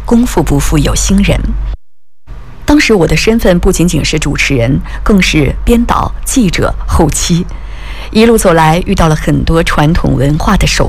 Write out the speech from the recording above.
功夫不负有心人。当时我的身份不仅仅是主持人，更是编导、记者、后期。一路走来，遇到了很多传统文化的手